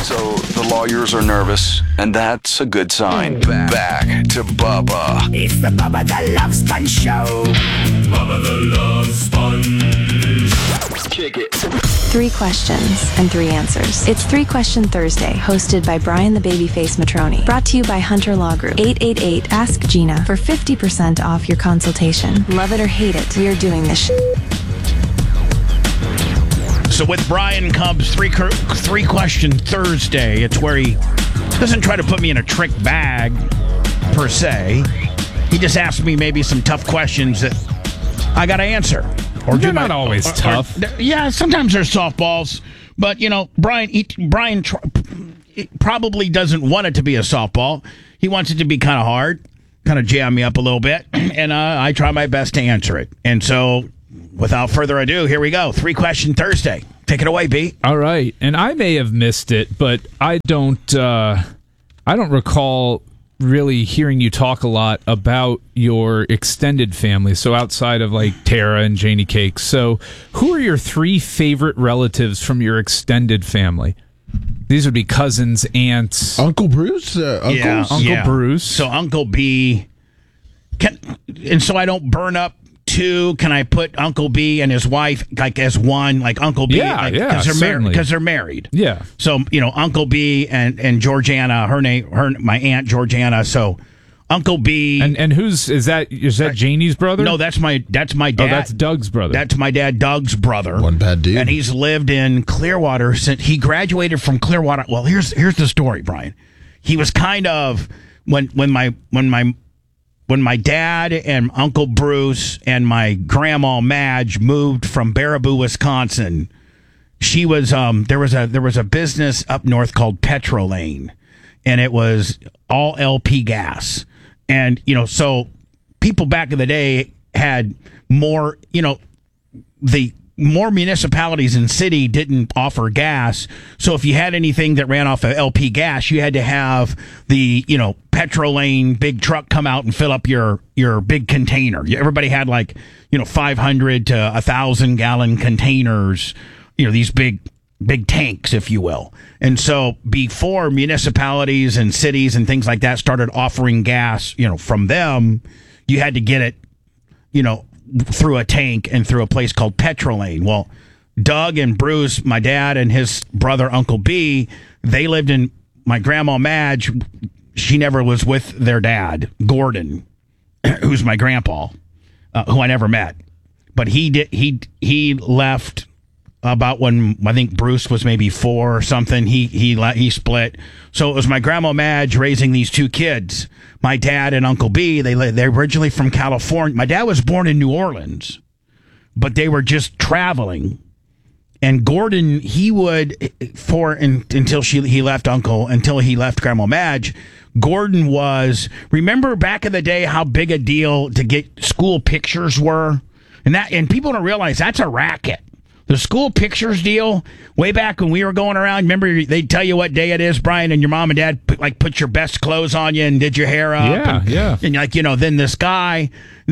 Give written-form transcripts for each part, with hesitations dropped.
So the lawyers are nervous, and that's a good sign. Back to Bubba. It's the Bubba the Love Sponge Show. Bubba the Love Sponge. Kick it. 3 questions and 3 answers. It's 3 Question Thursday, hosted by Brian the Babyface Matroni. Brought to you by Hunter Law Group. 888 Ask Gina for 50% off your consultation. Love it or hate it, we are doing this So with Brian comes 3 Question Thursday. It's where he doesn't try to put me in a trick bag, per se. He just asks me maybe some tough questions that I got to answer. Or they're not always tough. Yeah, sometimes they're softballs. But, you know, Brian probably doesn't want it to be a softball. He wants it to be kind of hard, kind of jam me up a little bit. And I try my best to answer it. And so, without further ado, here we go. 3 Question Thursday. Take it away, B. All right. And I may have missed it, but I don't recall really hearing you talk a lot about your extended family. So outside of like Tara and Janie Cakes. So who are your 3 favorite relatives from your extended family? These would be cousins, aunts. Uncle Bruce? Uncle Bruce. So Uncle B. And so I don't burn up 2. Can I put Uncle B and his wife like as one, like Uncle B? Yeah, because they're married. Yeah. So Uncle B and Georgiana, my aunt Georgiana. So Uncle B and is that Janie's brother? No, that's my dad. Oh, that's Doug's brother. That's my dad, Doug's brother. One bad dude. And he's lived in Clearwater since he graduated from Clearwater. Well, here's the story, Brian. He was kind of when my dad and Uncle Bruce and my grandma Madge moved from Baraboo, Wisconsin, she was there was a business up north called Petrolane, and it was all LP gas. And so people back in the day had more, the more municipalities and city didn't offer gas. So if you had anything that ran off of LP gas, you had to have the, Petrolane big truck come out and fill up your big container. Everybody had 500 to 1,000 gallon containers, these big tanks, if you will. And so before municipalities and cities and things like that started offering gas, from them, you had to get it, through a tank and through a place called Petrolane. Well, Doug and Bruce, my dad and his brother, Uncle B, they lived in my grandma Madge. She never was with their dad, Gordon, who's my grandpa, who I never met. But he left about when I think Bruce was maybe 4 or something. He split. So it was my grandma Madge raising these 2 kids. My dad and Uncle B, they're originally from California. My dad was born in New Orleans, but they were just traveling. And Gordon, he would until he left Grandma Madge. Gordon remember back in the day how big a deal to get school pictures were, and people don't realize that's a racket. The school pictures deal, way back when we were going around, remember they'd tell you what day it is, Brian, and your mom and dad put your best clothes on you and did your hair up. Yeah. And then this guy,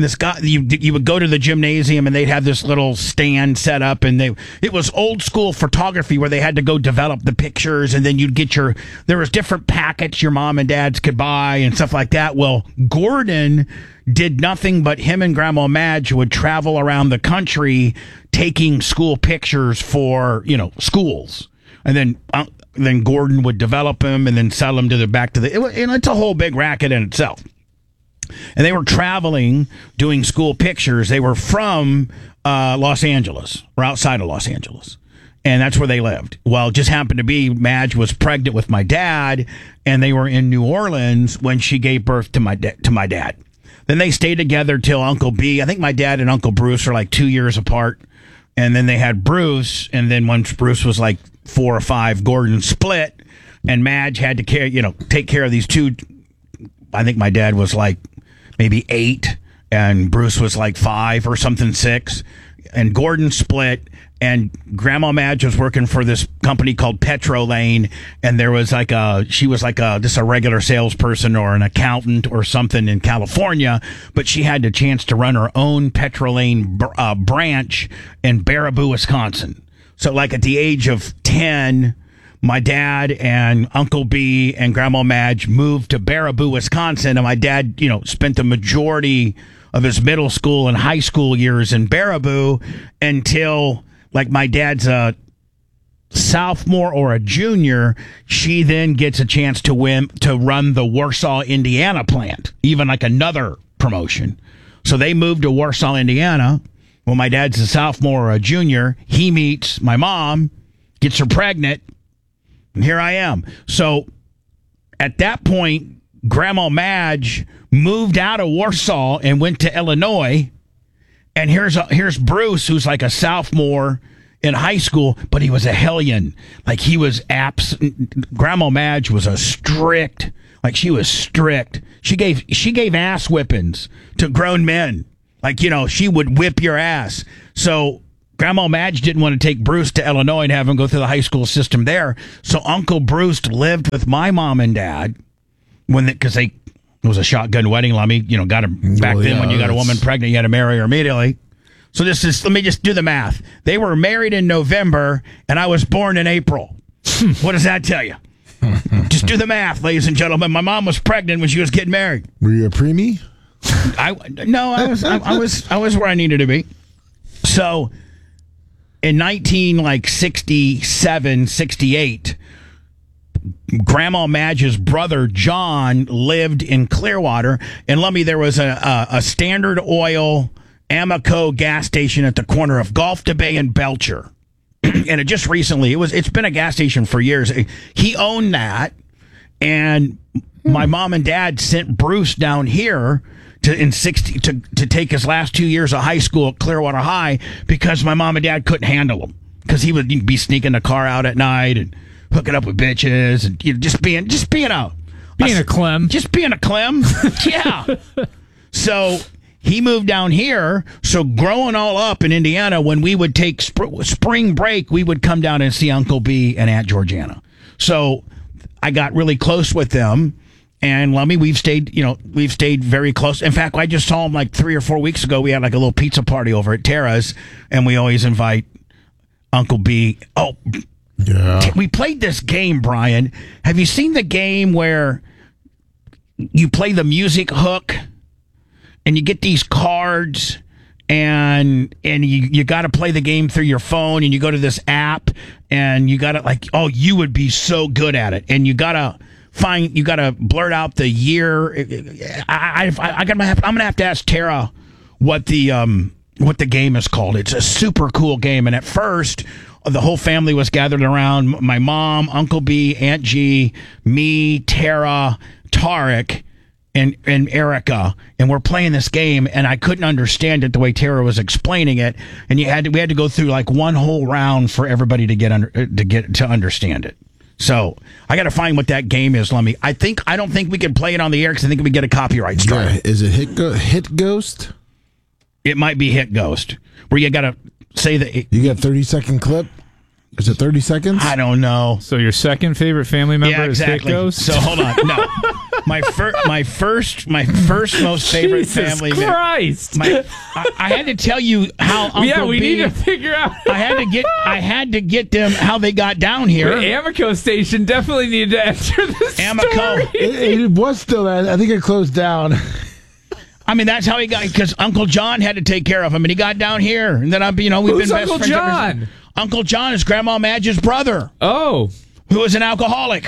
you would go to the gymnasium and they'd have this little stand set up, and it was old school photography where they had to go develop the pictures, and then you'd get there was different packets your mom and dads could buy and stuff like that. Well, Gordon did nothing but him and Grandma Madge would travel around the country taking school pictures for, schools. And then Gordon would develop them and then sell them it's a whole big racket in itself. And they were traveling, doing school pictures. They were from Los Angeles, or outside of Los Angeles. And that's where they lived. Well, it just happened to be Madge was pregnant with my dad, and they were in New Orleans when she gave birth to my dad. Then they stayed together till Uncle B. I think my dad and Uncle Bruce are 2 years apart. And then they had Bruce. And then once Bruce was 4 or 5, Gordon split. And Madge had to take care of these 2. I think my dad was maybe 8. And Bruce was 5 or something, 6. And Gordon split. And Grandma Madge was working for this company called Petrolane, and there was she was just a regular salesperson or an accountant or something in California, but she had the chance to run her own Petrolane branch in Baraboo, Wisconsin. So at the age of 10, my dad and Uncle B and Grandma Madge moved to Baraboo, Wisconsin, and my dad, spent the majority of his middle school and high school years in Baraboo until, like, my dad's a sophomore or a junior. She then gets a chance to run the Warsaw, Indiana plant, even like another promotion. So they moved to Warsaw, Indiana. When my dad's a sophomore or a junior, he meets my mom, gets her pregnant, and here I am. So at that point, Grandma Madge moved out of Warsaw and went to Illinois. And here's Bruce, who's like a sophomore in high school, but he was a hellion. Like, he was Grandma Madge was she was strict. She gave ass whippings to grown men. Like, she would whip your ass. So Grandma Madge didn't want to take Bruce to Illinois and have him go through the high school system there. So Uncle Bruce lived with my mom and dad because it was a shotgun wedding. Lummy, got him back then. When you got a woman pregnant, you had to marry her immediately. So let me just do the math. They were married in November, and I was born in April. What does that tell you? Just do the math, ladies and gentlemen. My mom was pregnant when she was getting married. Were you a preemie? I was where I needed to be. So in 1967, 68, Grandma Madge's brother John lived in Clearwater, and let me, there was a Standard Oil Amoco gas station at the corner of Gulf to Bay and Belcher. And it just recently, it's been a gas station for years. He owned that, and my mom and dad sent Bruce down here to take his last 2 years of high school at Clearwater High because my mom and dad couldn't handle him, because he would be sneaking the car out at night and hooking up with bitches and just being a Clem. Just being a Clem. Yeah. So he moved down here. So growing all up in Indiana, when we would take spring break, we would come down and see Uncle B and Aunt Georgiana. So I got really close with them. And Lummy, we've stayed very close. In fact, I just saw him like 3 or 4 weeks ago. We had like a little pizza party over at Tara's, and we always invite Uncle B. Oh, yeah. We played this game, Brian. Have you seen the game where you play the music hook and you get these cards and you got to play the game through your phone, and you go to this app and you got to you would be so good at it, and you got to blurt out the year. I'm gonna have to ask Tara what the game is called. It's a super cool game, and at first the whole family was gathered around. My mom, Uncle B, Aunt G, me, Tara, Tarek, and Erica, and we're playing this game, and I couldn't understand it the way Tara was explaining it, and we had to go through like one whole round for everybody to get to understand it. So I got to find what that game is. I don't think we can play it on the air because I think we get a copyright strike. Yeah. Is it Hit Ghost? It might be Hit Ghost, where you got to say that you got 30-second clip. Is it 30 seconds? I don't know. So your second favorite family member is Hit Ghost? So hold on. No. My first most favorite Jesus family Christ. I had to tell you how Uncle Yeah, we B, need to figure out. I had to get them how they got down here. The Amoco station definitely needed to enter this Amoco. story. It was still there. I think it closed down. I mean, that's how he got, because Uncle John had to take care of him, and he got down here. And then we've Who's been best Uncle friends John? ever since. Uncle John is Grandma Madge's brother. Oh. Who is an alcoholic.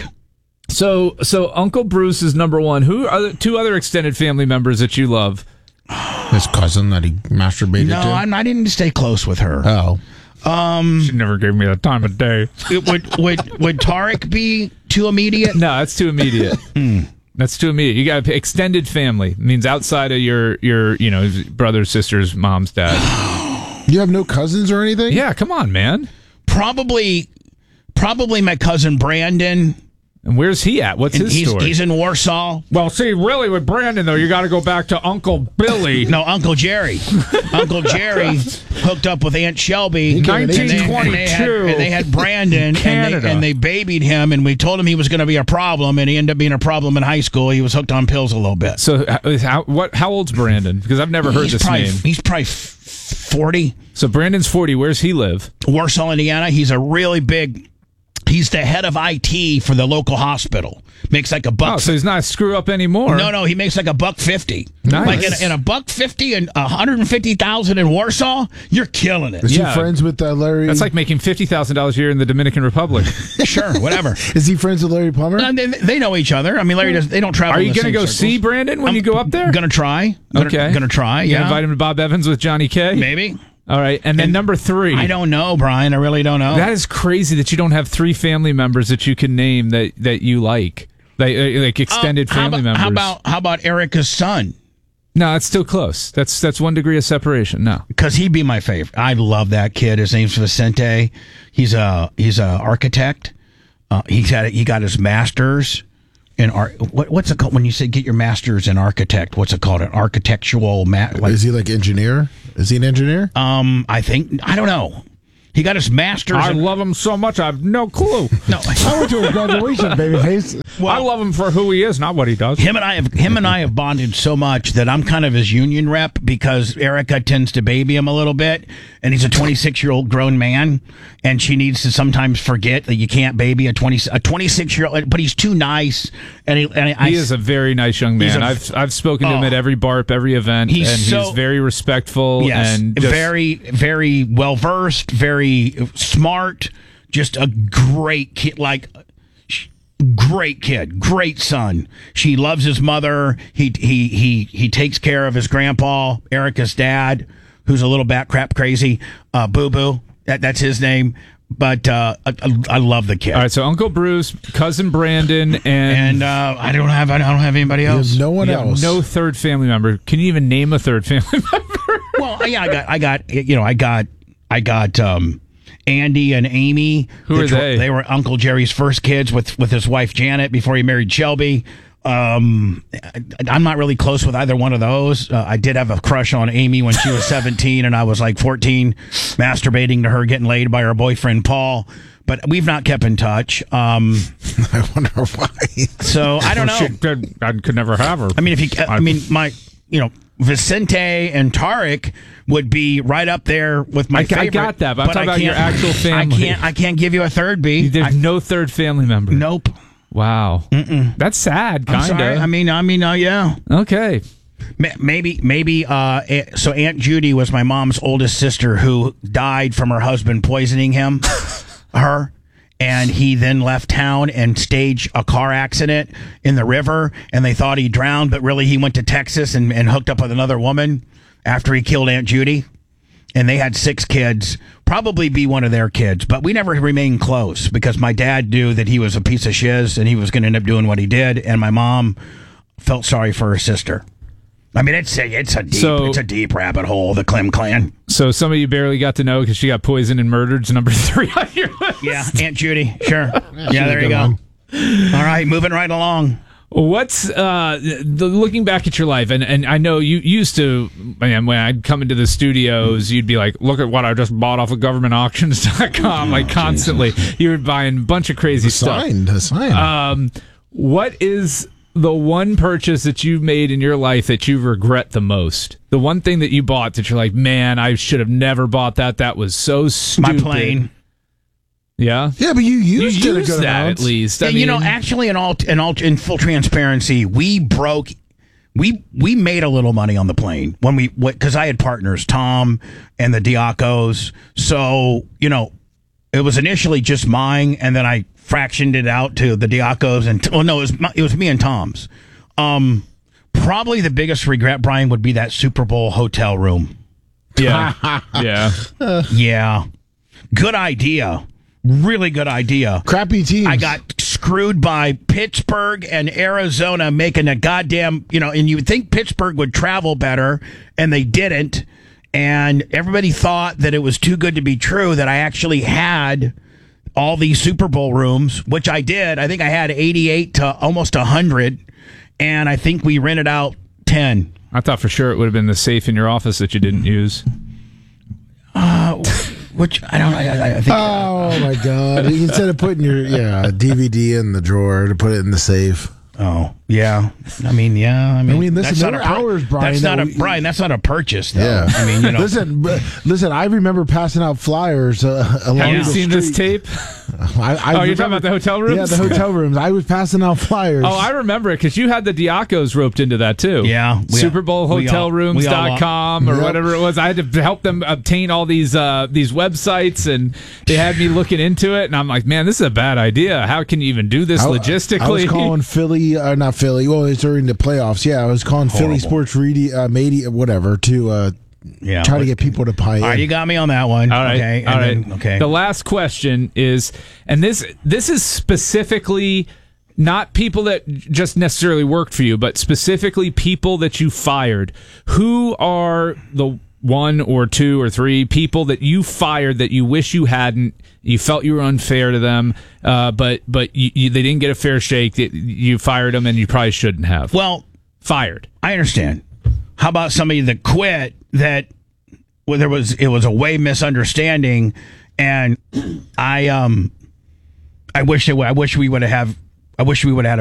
So Uncle Bruce is number one. Who are the two other extended family members that you love? His cousin that he masturbated No, to? I didn't stay close with her. Oh. She never gave me the time of day. Would Tarek be too immediate? No, that's too immediate. That's too immediate. You got extended family. It means outside of your brothers, sisters, moms, dad. You have no cousins or anything? Yeah, come on, man. Probably my cousin Brandon. And where's he at? What's his story? He's in Warsaw. Well, see, really, with Brandon, though, you got to go back to Uncle Billy. No, Uncle Jerry. Uncle Jerry hooked up with Aunt Shelby. 1922. And they had Brandon, and they babied him, and we told him he was going to be a problem, and he ended up being a problem in high school. He was hooked on pills a little bit. So how old's Brandon? Because I've never heard this name. He's probably 40. So Brandon's 40. Where's he live? Warsaw, Indiana. He's a really big He's the head of IT for the local hospital. Makes like a buck. Oh, so he's not a screw up anymore. No, he makes like a $150. Nice. Like in a $150 and $150,000 in Warsaw, you're killing it. Is Yeah. he friends with Larry? That's like making $50,000 a year in the Dominican Republic. Sure, whatever. Is he friends with Larry Plummer? And they know each other. I mean, Larry does. They don't travel. Are you going to go see Brandon when you go up there? Gonna try. Okay. Gonna try. You Yeah. invite him to Bob Evans with Johnny K? Maybe. All right. And then number 3. I don't know, Brian. I really don't know. That is crazy that you don't have 3 family members that you can name that you like. Like extended family members. How about Erica's son? No, it's still close. That's 1 degree of separation. No. Because he'd be my favorite. I love that kid. His name's Vicente. He's a architect. He got his master's in art. What's it called when you say get your master's in architect? What's it called? An architectural Is he like engineer? Is he an engineer? I don't know. He got his master's. I love him so much. I have no clue. No. I went to his graduation, babyface. I love him for who he is, not what he does. Him and I have bonded so much that I'm kind of his union rep because Erica tends to baby him a little bit, and he's a 26-year-old grown man, and she needs to sometimes forget that you can't baby a 26-year-old. But he's too nice, and he is a very nice young man. I've spoken to him at every BARP, every event, and he's very respectful. Yes, and very, very well versed, very smart. Just a great kid. Great kid, great son. She loves his mother. He takes care of his grandpa, Erica's dad, who's a little bat crap crazy. Boo Boo, that's his name. But I love the kid. All right, so Uncle Bruce, cousin Brandon, and I don't have anybody else. There's no one else. No third family member. Can you even name a third family member? Well, yeah, I got Andy and Amy. Who are they? They were Uncle Jerry's first kids with his wife Janet before he married Shelby. I'm not really close with either one of those. I did have a crush on Amy when she was 17 and I was like 14, masturbating to her getting laid by her boyfriend Paul. But we've not kept in touch. I wonder why. So I don't know. I could never have her. I mean, Vicente and Tarek would be right up there with my favorite. I got that, but I'm talking about your actual family. I can't give you a third B. There's no third family member. Nope. Wow. That's sad, kind of. I mean, yeah. Okay. Maybe. So Aunt Judy was my mom's oldest sister who died from her husband poisoning her. And he then left town and staged a car accident in the river, and they thought he drowned, but really he went to Texas and hooked up with another woman after he killed Aunt Judy. And they had 6 kids, probably be one of their kids, but we never remained close because my dad knew that he was a piece of shiz and he was going to end up doing what he did, and my mom felt sorry for her sister. I mean, it's a deep rabbit hole, the Clem clan. So some of you barely got to know because she got poisoned and murdered. Number 3 on your list. Yeah, Aunt Judy. Sure. Yeah, there you go. All right, moving right along. What's looking back at your life, and I know you used to, man, when I'd come into the studios, you'd be like, look at what I just bought off of governmentauctions.com, like constantly. You were buying a bunch of crazy stuff. The sign. What is the one purchase that you made in your life that you regret the most? The one thing that you bought that you're like, man, I should have never bought that. That was so stupid. My plane. Yeah, yeah, but you used it a good that amount. at least. I mean, actually, in full transparency, we made a little money on the plane when because I had partners, Tom and the Diacos. So it was initially just mine, and then I fractioned it out to the Diacos, and it was me and Tom's. Probably the biggest regret, Brian, would be that Super Bowl hotel room. Yeah, yeah, yeah. Good idea. Really good idea. Crappy teams. I got screwed by Pittsburgh and Arizona making a goddamn, and you would think Pittsburgh would travel better, and they didn't. And everybody thought that it was too good to be true that I actually had all these Super Bowl rooms, which I did. I think I had 88 to almost 100, and I think we rented out 10. I thought for sure it would have been the safe in your office that you didn't use. Which I don't. I think. Oh my God! Instead of putting your DVD in the drawer to put it in the safe. Oh, Yeah, I mean, listen, that's there not were a hours, Brian. Brian. That's not a purchase, though. Yeah. I mean, Listen. I remember passing out flyers along Have you the seen street. this tape? You're talking about the hotel rooms? Yeah, the hotel rooms. I was passing out flyers. Oh, I remember it because you had the Diacos roped into that too. Yeah, SuperBowlHotelRooms.com or Yep. whatever it was. I had to help them obtain all these websites, and they had me looking into it. And I'm like, man, this is a bad idea. How can you even do this logistically? I was calling Philly, not Philly. Well, it's during the playoffs. Yeah, I was calling Philly Sports Media, whatever, to try to get people to buy in. All right, you got me on that one. All right. Okay. All right. Okay. The last question is, and this is specifically not people that just necessarily worked for you, but specifically people that you fired. Who are the one or two or three people that you fired that you wish you hadn't? You felt you were unfair to them, but they didn't get a fair shake. You fired them, and you probably shouldn't have. Well, fired. I understand. How about somebody that quit that it was a way misunderstanding, and I wish we would have had